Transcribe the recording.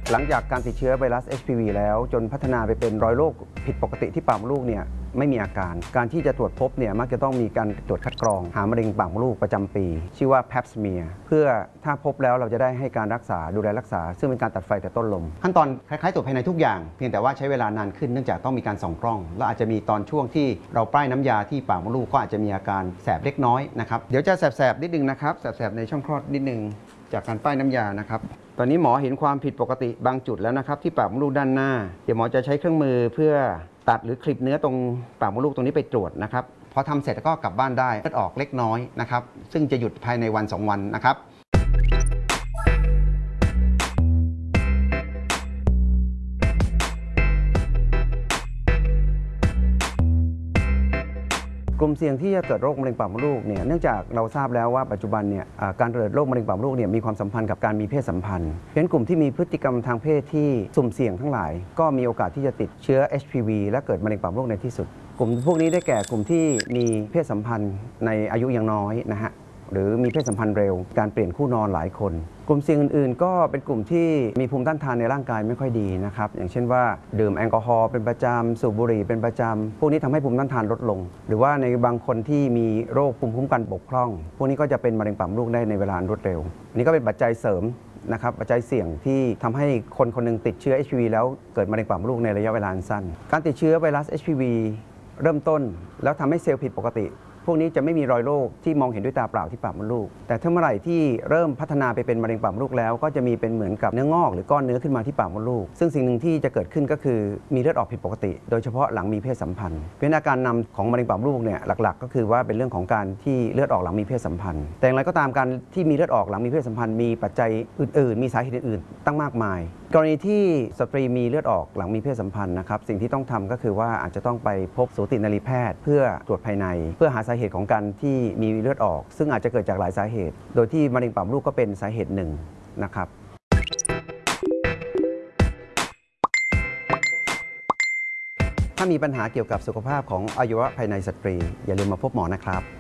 หลังจากการติดเชื้อไวรัส HPV แล้วจนพัฒนาไปเป็นรอยโรคผิดปกติที่ปากมดลูกเนี่ยไม่มีอาการที่จะตรวจพบเนี่ยมักจะต้องมีการตรวจคัดกรองหามะเร็งปากมดลูกประจำปีชื่อว่า Pap smear เพื่อถ้าพบแล้วเราจะได้ให้การรักษาดูแลรักษาซึ่งเป็นการตัดไฟแต่ต้นลมขั้นตอนคล้ายๆตรวจภายในทุกอย่างเพียงแต่ว่าใช้เวลานานขึ้นเนื่องจากต้องมีการส่องกล้องและอาจจะมีตอนช่วงที่เราป้ายน้ำยาที่ปากมดลูกก็อาจจะมีอาการแสบเล็กน้อยนะครับเดี๋ยวจะแสบๆนิดนึงนะครับแสบๆในช่องคลอดนิดนึงจากการป้ายน้ำยานะครับตอนนี้หมอเห็นความผิดปกติบางจุดแล้วนะครับที่ปากมดลูกด้านหน้าเดี๋ยวหมอจะใช้เครื่องมือเพื่อตัดหรือคลิปเนื้อตรงปากมดลูกตรงนี้ไปตรวจนะครับพอทำเสร็จก็กลับบ้านได้เลือดออกเล็กน้อยนะครับซึ่งจะหยุดภายในวัน2 วันนะครับกลุ่มเสี่ยงที่จะเกิดโรคมะเร็งปากมดลูกเนี่ยเนื่องจากเราทราบแล้วว่าปัจจุบันเนี่ยการเกิดโรคมะเร็งปากมดลูกเนี่ยมีความสัมพันธ์กับการมีเพศสัมพันธ์เพราะฉะนั้นกลุ่มที่มีพฤติกรรมทางเพศที่สุ่มเสี่ยงทั้งหลายก็มีโอกาสที่จะติดเชื้อ HPV และเกิดมะเร็งปากมดลูกในที่สุดกลุ่มพวกนี้ได้แก่กลุ่มที่มีเพศสัมพันธ์ในอายุยังน้อยนะฮะหรือมีเพศสัมพันธ์เร็วการเปลี่ยนคู่นอนหลายคนกลุ่มเสี่ยงอื่นๆก็เป็นกลุ่มที่มีภูมิต้านทานในร่างกายไม่ค่อยดีนะครับอย่างเช่นว่าดื่มแอลกอฮอล์เป็นประจำสูบบุหรี่เป็นประจำพวกนี้ทำให้ภูมิต้านทานลดลงหรือว่าในบางคนที่มีโรคภูมิคุ้มกันบกพร่องพวกนี้ก็จะเป็นมะเร็งปากมดลูกได้ในเวลารวดเร็วอันนี้ก็เป็นปัจจัยเสริมนะครับปัจจัยเสี่ยงที่ทำให้คนคนหนึ่งติดเชื้อ HPV แล้วเกิดมะเร็งปากมดลูกในระยะเวลาสั้นการติดเชื้อไวรัส HPV เริ่มต้นแล้วทำให้เซลล์ผิดปกติพวกนี้จะไม่มีรอยโรคที่มองเห็นด้วยตาเปล่าที่ปากมดลูกแต่ถ้าเมื่อไหร่ที่เริ่มพัฒนาไปเป็นมะเร็งปากมดลูกแล้วก็จะมีเป็นเหมือนกับเนื้องอกหรือก้อนเนื้อขึ้นมาที่ปากมดลูกซึ่งสิ่งหนึ่งที่จะเกิดขึ้นก็คือมีเลือดออกผิดปกติโดยเฉพาะหลังมีเพศสัมพันธ์เป็นอาการนำของมะเร็งปากมดลูกเนี่ยหลักๆก็คือว่าเป็นเรื่องของการที่เลือดออกหลังมีเพศสัมพันธ์แต่อย่างไรก็ตามการที่มีเลือดออกหลังมีเพศสัมพันธ์มีปัจจัยอื่นๆมีสาเหตุอื่นๆตั้งมากมายกรณีที่สตรีมีเลือดออกหลังมีเพศสัมพันธ์นะครับสิ่งที่ต้องทำก็คือว่าอาจจะต้องไปพบสูตินรีแพทย์เพื่อตรวจภายในเพื่อหาสาเหตุของการที่มีเลือดออกซึ่งอาจจะเกิดจากหลายสาเหตุโดยที่มะเร็งปากมดลูกก็เป็นสาเหตุหนึ่งนะครับถ้ามีปัญหาเกี่ยวกับสุขภาพของอวัยวะภายในสตรีอย่าลืมมาพบหมอนะครับ